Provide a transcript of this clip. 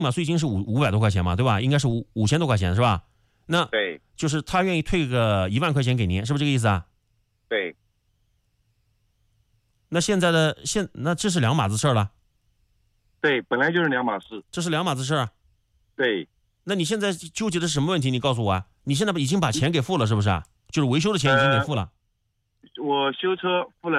嘛，税金是500多块钱嘛，对吧？应该是5000多块钱是吧？那对就是他愿意退个1万块钱给您，是不是这个意思啊？ 对， 那那这是两码子事儿了， 对，本来就是两码事。 这是两码子事儿啊。 对， 那你现在纠结的是什么问题？你告诉我啊！你现在已经把钱给付了，是不是啊？就是维修的钱已经给付了。 我修车付了